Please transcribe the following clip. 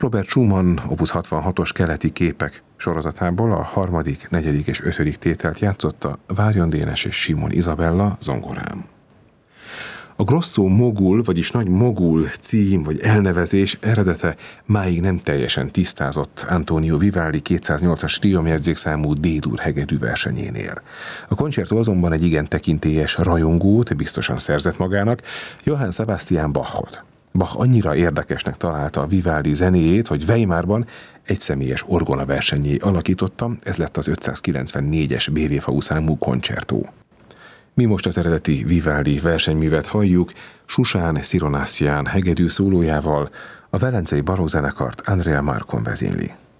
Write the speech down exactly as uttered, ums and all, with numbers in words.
Robert Schumann Opus hatvanhatos keleti képek sorozatából a harmadik, negyedik és ötödik tételt játszotta Várjon Dénes és Simon Izabella zongorán. A Grosso Mogul, vagyis Nagy Mogul cím vagy elnevezés eredete máig nem teljesen tisztázott Antonio Vivaldi kétszáznyolcas triomjegyzékszámú D-dur hegedű versenyénél. A koncertó azonban egy igen tekintélyes rajongót biztosan szerzett magának, Johann Sebastian Bachot. Bach annyira érdekesnek találta a Vivaldi zenéjét, hogy Weimarban egyszemélyes orgona versenyé alakította, ez lett az ötszázkilencvennégyes bé vé ef á u számú koncertó. Mi most az eredeti Vivaldi versenyművet halljuk Susán Sironasszián hegedű szólójával, a velencei barokkzenekart Andrea Marcon vezényli.